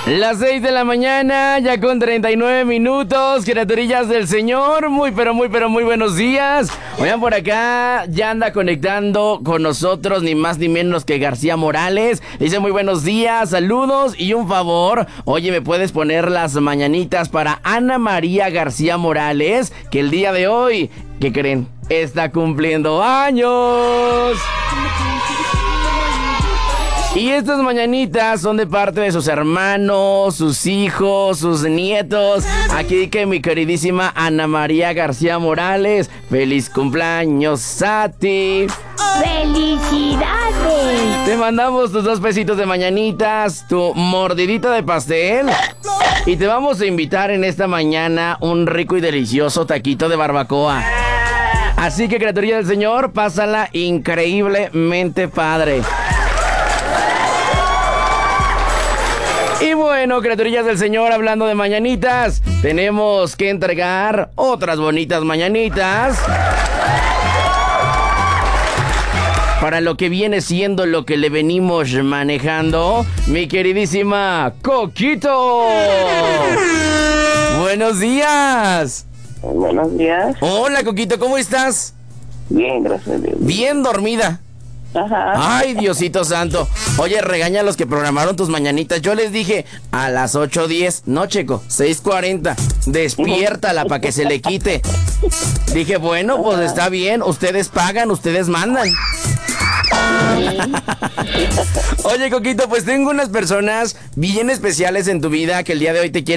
Las 6 de la mañana, ya con 39 minutos, criaturillas del Señor, muy buenos días. Oigan, por acá ya anda conectando con nosotros ni más ni menos que García Morales. Dice muy buenos días, saludos y un favor. Oye, ¿me puedes poner las mañanitas para Ana María García Morales? Que el día de hoy, ¿qué creen? Está cumpliendo años. Y estas mañanitas son de parte de sus hermanos, sus hijos, sus nietos. Aquí que mi queridísima Ana María García Morales, feliz cumpleaños a ti. ¡Felicidades! Te mandamos tus 2 pesitos de mañanitas, tu mordidita de pastel. Y te vamos a invitar en esta mañana un rico y delicioso taquito de barbacoa. Así que, criaturilla del Señor, pásala increíblemente padre. Y bueno, criaturillas del Señor, hablando de mañanitas, tenemos que entregar otras bonitas mañanitas para lo que viene siendo lo que le venimos manejando, mi queridísima Coquito. Buenos días. Buenos días. Hola, Coquito, ¿cómo estás? Bien, gracias a Dios. Bien dormida. Ajá. Ay, Diosito santo. Oye, regaña a los que programaron tus mañanitas. Yo les dije a las 8:10. No, Checo, 6:40. Despiértala para que se le quite. Dije, bueno, pues está bien. Ustedes pagan, ustedes mandan. Oye, Coquito, pues tengo unas personas bien especiales en tu vida que el día de hoy te quieren